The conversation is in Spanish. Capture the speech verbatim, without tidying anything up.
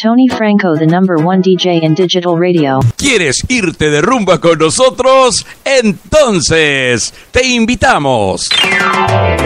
Tony Franco, the number one D J in digital radio. ¿Quieres irte de rumba con nosotros? Entonces, te invitamos.